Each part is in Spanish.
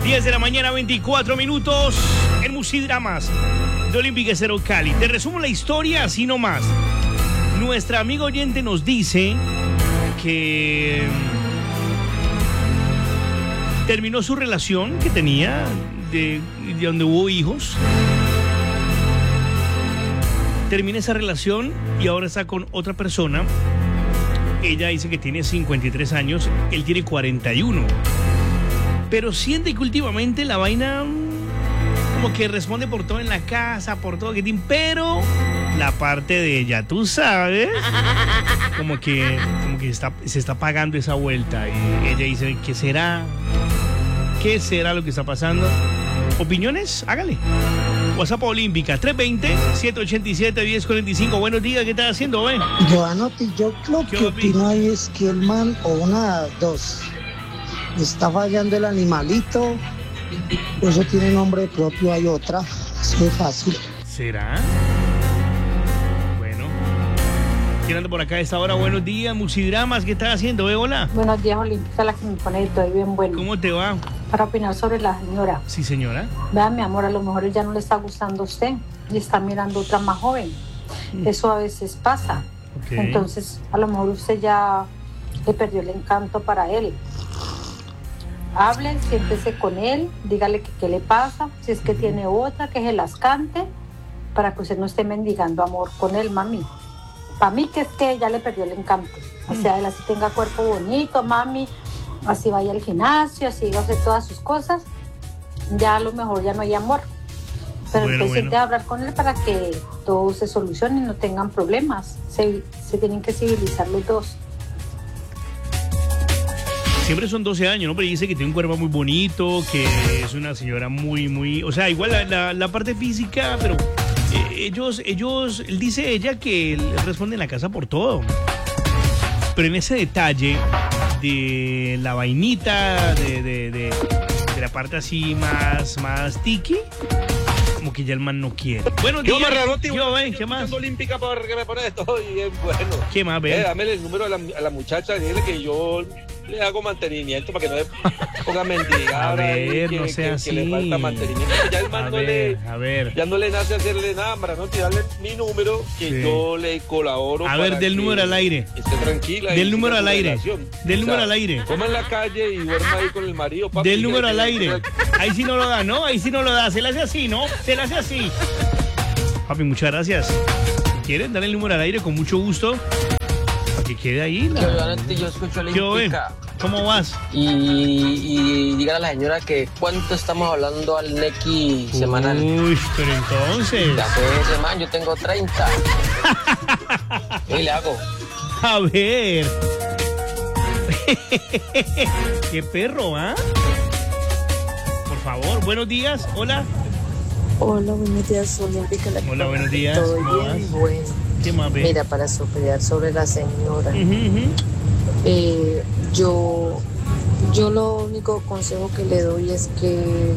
10 de la mañana, 24 minutos, en Musidramas de Olímpica Estéreo Cali. Te resumo la historia así nomás. Nuestra amiga oyente nos dice que terminó su relación que tenía de donde hubo hijos. Termina esa relación y ahora está con otra persona. Ella dice que tiene 53 años, él tiene 41. Pero siente que últimamente la vaina como que responde por todo en la casa, por todo que tiene, pero la parte de ella, tú sabes, como que se está pagando esa vuelta y ella dice, ¿qué será? ¿Qué será lo que está pasando? ¿Opiniones? Hágale. WhatsApp Olímpica 320-787-1045. Buenos días, ¿qué estás haciendo, ven? Joanotti, yo creo que opino ahí es que el man, o una de dos, está fallando el animalito, eso tiene nombre propio, hay otra, eso es fácil. ¿Será? Bueno. ¿Quién anda por acá a esta hora? Buenos días, Musidramas, ¿qué estás haciendo, hola? Buenos días, Olímpica, la que me pone todo bien bueno. ¿Cómo te va? Para opinar sobre la señora. Sí, señora. Vean, mi amor, a lo mejor ya no le está gustando a usted y está mirando otra más joven. Eso a veces pasa. Okay. Entonces, a lo mejor usted ya le perdió el encanto para él. Hable, siéntese con él, dígale que qué le pasa, si es que tiene otra, que se las cante, para que usted no esté mendigando amor con él, mami. Para mí que es que ya le perdió el encanto. O sea, él así tenga cuerpo bonito, mami, así vaya al gimnasio, así hace todas sus cosas, ya a lo mejor ya no hay amor. Pero entonces hay que hablar con él para que todo se solucione y no tengan problemas. Se tienen que civilizar los dos. Siempre son 12 años, ¿no? Pero dice que tiene un cuerpo muy bonito, que es una señora muy... O sea, igual la parte física, pero él dice ella que él responde en la casa por todo. Pero en ese detalle de la vainita, de la parte así más tiki, como que ya el man no quiere. Bueno, yo me rebote, ¿qué más? Olímpica para que me pone esto y bien bueno. ¿Qué más, ve? Dame el número a la muchacha y dile que yo le hago mantenimiento para que no le ponga mendigar. A ver, no sea así. Que le falta mantenimiento. Ya el man ya no le nace hacerle nada, para no tirarle mi número, que yo le colaboro. A ver, del número al aire. Esté tranquila. Del número al aire. Del número al aire. Coma en la calle y duerma ahí con el marido. Papi, del número al aire. Ahí sí no lo da, ¿no? Ahí sí no lo da. Se le hace así, ¿no? Se le hace así. Papi, muchas gracias. Si quieren, dar el número al aire con mucho gusto. Que quede ahí. Yo escucho Olímpica. ¿Cómo vas? Y dígale a la señora que cuánto estamos hablando al Nequi semanal. Uy, pero entonces. Ya fue ese man, yo tengo 30. ¿Qué le hago? A ver. Qué perro, ¿ah? Por favor, buenos días. Hola. Hola, buenos días, Olímpica. Hola, buenos días. Todo bien, bueno. ¿Qué más ves? Mira, para soplar sobre la señora. Yo lo único consejo que le doy es que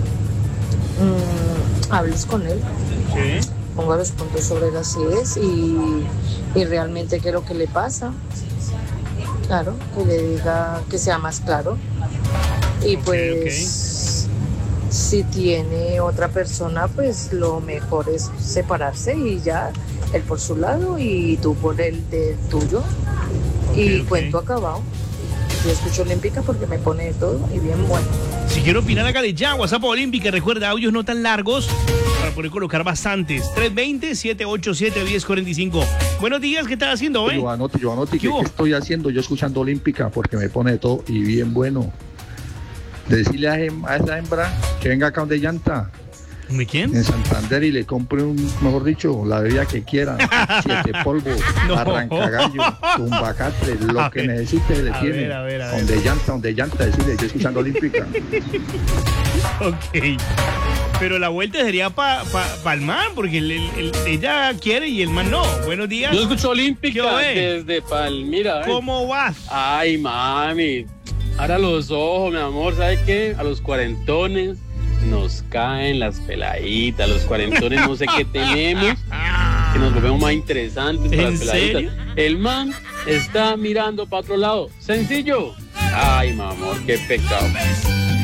hables con él. Sí. Ponga los puntos sobre las IES y realmente qué es lo que le pasa. Claro, que le diga, que sea más claro. Y pues si tiene otra persona, pues lo mejor es separarse y ya, él por su lado y tú por el del tuyo. Y cuento acabado. Yo escucho Olímpica porque me pone de todo y bien bueno. Si quiero opinar, hágale ya. WhatsApp Olímpica. Recuerda, audios no tan largos para poder colocar bastantes. 320-787-1045. Buenos días, ¿qué estás haciendo, eh? Joanotti, ¿qué estoy haciendo? Yo escuchando Olímpica porque me pone de todo y bien bueno. Decirle a esa hembra que venga acá donde llanta. ¿De quién? En Santander y le compre mejor dicho, la bebida que quiera. 7 polvos, arrancagallo, tumbacatre, lo que necesite le tiene. Donde llanta, decirle, yo escuchando Olímpica. Ok. Pero la vuelta sería para el man, porque ella quiere y el man no. Buenos días. Yo escucho Olímpica desde Palmira. ¿Cómo vas? Ay, mami. Ahora los ojos, mi amor, ¿sabes qué? A los cuarentones nos caen las peladitas. Los cuarentones no sé qué tenemos, que nos volvemos más interesantes para las peladitas. ¿Serio? El man está mirando para otro lado. Sencillo. Ay, mi amor, qué pecado.